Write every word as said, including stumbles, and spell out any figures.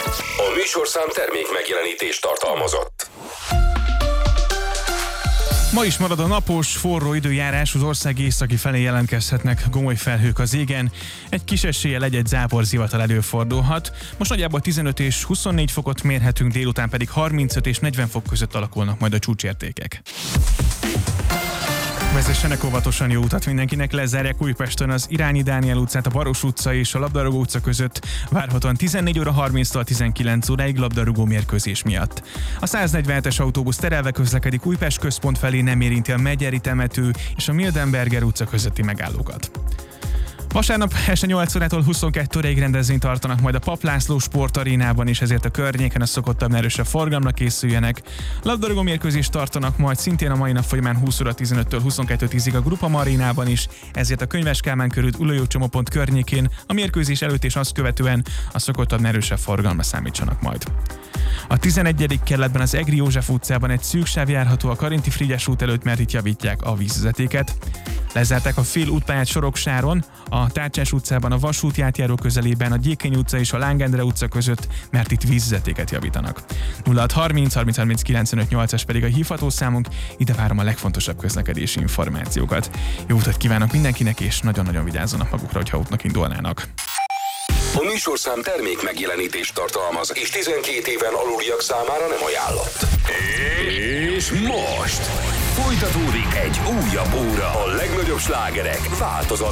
A műsorszám termék megjelenítést tartalmazott. Ma is marad a napos, forró időjárás, az ország északi felé jelentkezhetnek gomoly felhők az égen. Egy kis eséllyel egy-egy záporzivatal előfordulhat. Most nagyjából tizenöt és huszonnégy fokot mérhetünk, délután pedig harmincöt és negyven fok között alakulnak majd a csúcsértékek. Vezessenek óvatosan, jó utat mindenkinek, lezárják Újpesten az Irányi Dániel utcát, a Baros utca és a Labdarúgó utca között várhatóan tizennégy óra harminctól tizenkilenc óráig labdarúgó mérkőzés miatt. A száznegyvenhetes autóbusz terelve közlekedik Újpest központ felé, nem érinti a Megyeri temető és a Mildenberger utca közötti megállókat. Vasárnap este nyolc órától huszonkettő óráig rendezvényt tartanak majd a Papp László sportarénában, és ezért a környéken a szokottabb erősebb forgalomra készüljenek. Labdarúgó mérkőzést tartanak majd szintén a mai nap folyamán húsz óra tizenöttől huszonkettő tízig a Grupama arénában is, ezért a Könyves Kálmán körút Ulajú csomópont környékén a mérkőzés előtt és azt követően a szokottabb erősebb forgalomra számítsanak majd. A tizenegyedik kerületben az Egri József utcában egy szűk sáv járható a Karinti Frigyes út előtt, mert itt javítják a vízvezetéket. Lezárták a fél útpályát Soroksáron, a Tárcsás utcában, a Vasúti átjáró közelében, a Gyékény utca és a Lángendre utca között, mert itt vízvezetéket javítanak. nulla hat harminc harminc harminc kilencvenöt nyolcas pedig a hívható számunk, ide várom a legfontosabb közlekedési információkat. Jó utat kívánok mindenkinek, és nagyon-nagyon vigyázzanak magukra, hogyha útnak indulnának. A műsorszám termék megjelenítést tartalmaz, és tizenkét éven aluliak számára nem ajánlott. És most folytatódik egy újabb óra. A legnagyobb slágerek változatlan